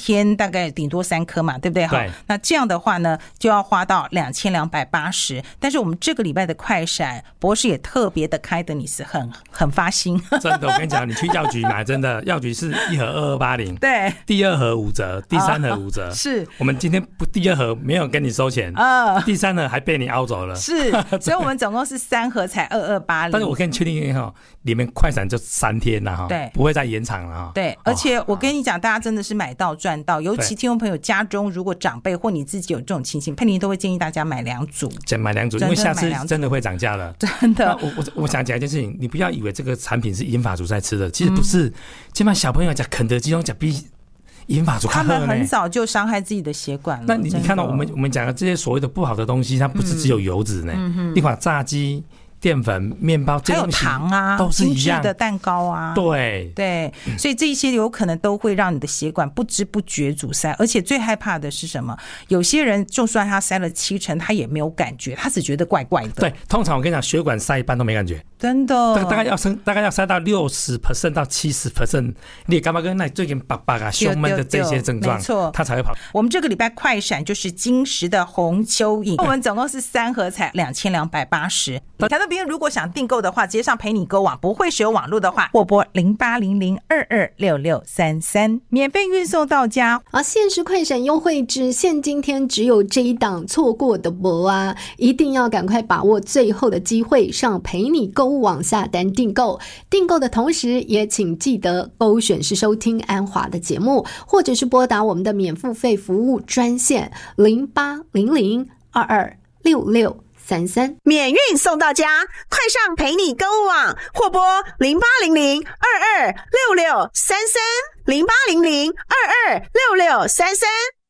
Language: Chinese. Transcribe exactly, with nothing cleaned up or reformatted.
天大概顶多三颗嘛，对不对？ 对。 那这样的话呢，就要花到两千两百八十。但是我们这个礼拜的快闪，博士也特别的开的，你是很很发心。 真的，我跟你讲，你去药局买，真的药局是一盒二二八零， 对， 第二盒五折，第三盒五折。哦、 是我们今天不第二盒没有跟你收钱，呃，第三盒还被你凹走了。 是，所以我们总共是三盒才二二八零。 但是我跟你确定哈，里面快闪就三天了哈， 对， 不会再延长了哈。 对，而且我跟你讲，大家真的是买到赚到，尤其听众朋友家中如果长辈或你自己有这种情形，佩妮都会建议大家买两组， 买两组，因为下次真的会涨价了。 真的， 我我我想讲一件事情，你不要以为这个产品是银发族在吃的，其实不是。基本上小朋友讲肯德基，用讲比银发族他们很早就伤害自己的血管了。 那你你看到我们我们讲的这些所谓的不好的东西，它不是只有油脂呢，嗯、你把炸鸡、淀粉、面包， 还有糖啊， 都是一样精致的蛋糕啊， 对对，所以这些有可能都会让你的血管不知不觉阻塞。而且最害怕的是什么？有些人就算他塞了七成，他也没有感觉，他只觉得怪怪的。 对，通常我跟你讲，血管塞一半都没感觉， 真的， 大概要塞大概要塞到六十 percent 到七十 percent， 你也干嘛跟那最近爸爸啊、胸闷的这些症状，没错，他才会跑。 我们这个礼拜快闪就是金石的红蚯蚓，我们总共是三盒才两千两百八十。台东朋友如果想订购的话，直接上陪你购网，不会使用网络的话，拨拨零八零零二二六六三三，免费运送到家。 啊，限时快闪优惠只限今天，只有这一档，错过的不啊，一定要赶快把握最后的机会，上陪你购物网下单订购。订购的同时，也请记得勾选是收听安华的节目，或者是拨打我们的免付费服务专线零八零零二二六六三三， 免运送到家，快上陪你购物网，或拨零八零零二二六六三三零八零零二二六六三三。